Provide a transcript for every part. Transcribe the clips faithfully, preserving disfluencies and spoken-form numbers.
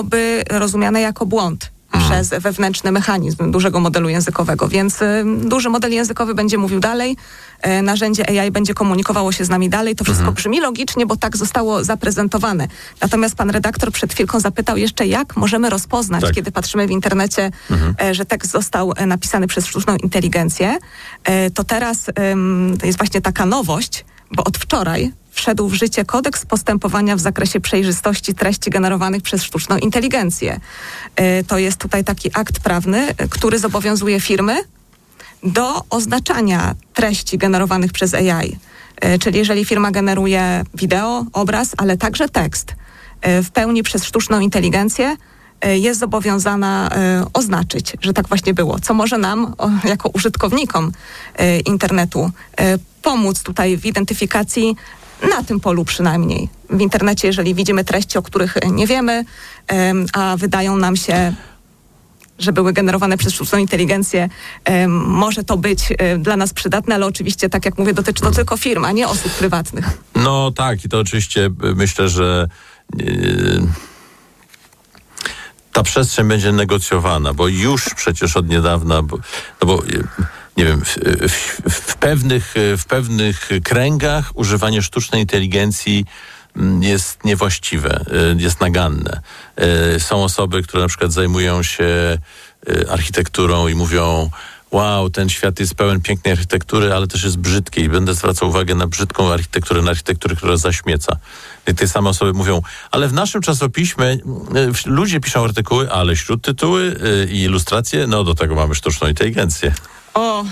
by rozumiane jako błąd przez wewnętrzny mechanizm dużego modelu językowego. Więc y, duży model językowy będzie mówił dalej, y, narzędzie A I będzie komunikowało się z nami dalej. To wszystko mhm. brzmi logicznie, bo tak zostało zaprezentowane. Natomiast pan redaktor przed chwilką zapytał jeszcze, jak możemy rozpoznać, tak. kiedy patrzymy w internecie, mhm. y, że tekst został y, napisany przez sztuczną inteligencję. Y, to teraz y, to jest właśnie taka nowość, bo od wczoraj wszedł w życie kodeks postępowania w zakresie przejrzystości treści generowanych przez sztuczną inteligencję. To jest tutaj taki akt prawny, który zobowiązuje firmy do oznaczania treści generowanych przez A I. Czyli jeżeli firma generuje wideo, obraz, ale także tekst w pełni przez sztuczną inteligencję, jest zobowiązana oznaczyć, że tak właśnie było, co może nam jako użytkownikom internetu pomóc tutaj w identyfikacji na tym polu przynajmniej. W internecie, jeżeli widzimy treści, o których nie wiemy, a wydają nam się, że były generowane przez sztuczną inteligencję, może to być dla nas przydatne, ale oczywiście, tak jak mówię, dotyczy to tylko firm, a nie osób prywatnych. No tak, i to oczywiście myślę, że yy, ta przestrzeń będzie negocjowana, bo już przecież od niedawna, bo, no bo nie wiem, w, w, w, pewnych, w pewnych kręgach używanie sztucznej inteligencji jest niewłaściwe, jest naganne. Są osoby, które na przykład zajmują się architekturą i mówią: wow, ten świat jest pełen pięknej architektury, ale też jest brzydkiej. Będę zwracał uwagę na brzydką architekturę, na architekturę, która zaśmieca. I te same osoby mówią: ale w naszym czasopiśmie ludzie piszą artykuły, ale śródtytuły i ilustracje, no do tego mamy sztuczną inteligencję. O!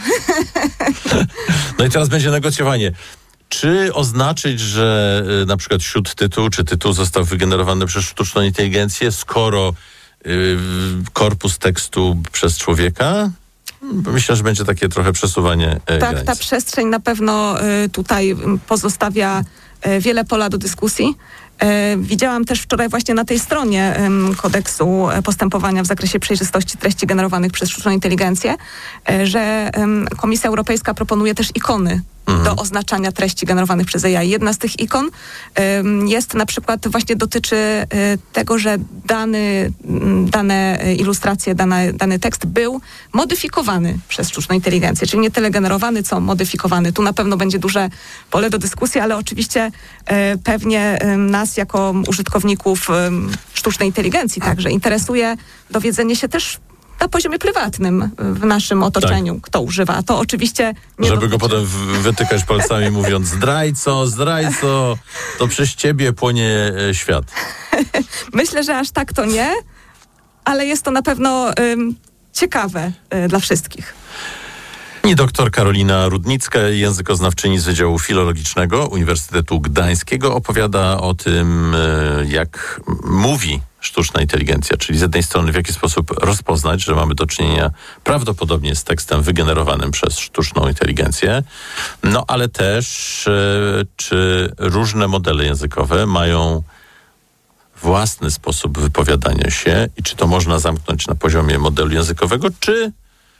No i teraz będzie negocjowanie. Czy oznaczyć, że y, na przykład śródtytuł czy tytuł został wygenerowany przez sztuczną inteligencję, skoro y, korpus tekstu przez człowieka? Myślę, że będzie takie trochę przesuwanie y, Tak, granic. ta przestrzeń na pewno y, tutaj pozostawia y, wiele pola do dyskusji. Widziałam też wczoraj właśnie na tej stronie kodeksu postępowania w zakresie przejrzystości treści generowanych przez sztuczną inteligencję, że Komisja Europejska proponuje też ikony mhm. do oznaczania treści generowanych przez A I. Jedna z tych ikon jest na przykład właśnie dotyczy tego, że dany, dane ilustracje, dane, dany tekst był modyfikowany przez sztuczną inteligencję, czyli nie tyle generowany, co modyfikowany. Tu na pewno będzie duże pole do dyskusji, ale oczywiście pewnie nas jako użytkowników sztucznej inteligencji także interesuje dowiedzenie się też na poziomie prywatnym w naszym otoczeniu, tak. kto używa. A to oczywiście nie Żeby dotyczy... go potem wytykać palcami mówiąc: zdrajco, zdrajco, to przez ciebie płonie świat. Myślę, że aż tak to nie, ale jest to na pewno um, ciekawe y, dla wszystkich. I doktor Karolina Rudnicka, językoznawczyni z Wydziału Filologicznego Uniwersytetu Gdańskiego, opowiada o tym, jak mówi sztuczna inteligencja, czyli z jednej strony w jaki sposób rozpoznać, że mamy do czynienia prawdopodobnie z tekstem wygenerowanym przez sztuczną inteligencję, no ale też czy różne modele językowe mają własny sposób wypowiadania się i czy to można zamknąć na poziomie modelu językowego, czy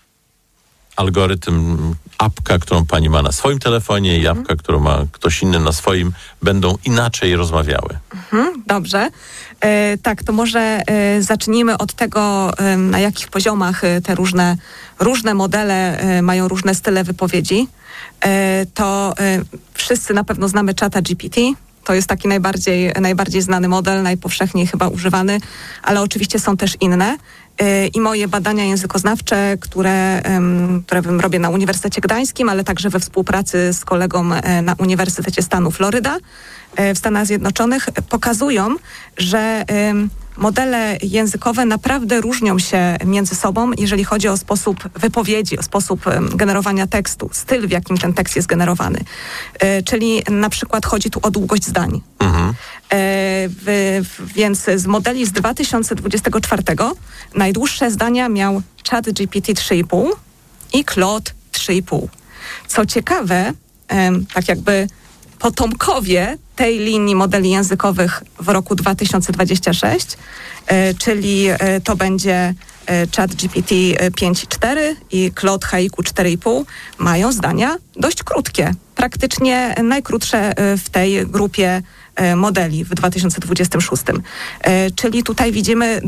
algorytm, apka, którą pani ma na swoim telefonie i apka, mhm. którą ma ktoś inny na swoim, będą inaczej rozmawiały. Mhm, dobrze. E, tak, to może e, zacznijmy od tego, e, na jakich poziomach e, te różne, różne modele e, mają różne style wypowiedzi. E, to e, wszyscy na pewno znamy czata G P T. To jest taki najbardziej, najbardziej znany model, najpowszechniej chyba używany, ale oczywiście są też inne. I moje badania językoznawcze, które, które robię na Uniwersytecie Gdańskim, ale także we współpracy z kolegą na Uniwersytecie stanu Floryda w Stanach Zjednoczonych, pokazują, że modele językowe naprawdę różnią się między sobą, jeżeli chodzi o sposób wypowiedzi, o sposób generowania tekstu, styl, w jakim ten tekst jest generowany. Czyli na przykład chodzi tu o długość zdań. Mhm. W, więc z modeli z dwa tysiące dwudziestego czwartego najdłuższe zdania miał ChatGPT trzy i pół i Claude trzy i pół. Co ciekawe, tak jakby potomkowie tej linii modeli językowych w roku dwa tysiące dwudziestym szóstym, czyli to będzie ChatGPT pięć i cztery i Claude Haiku cztery i pół, mają zdania dość krótkie. Praktycznie najkrótsze w tej grupie modeli w dwa tysiące dwudziestym szóstym. Czyli tutaj widzimy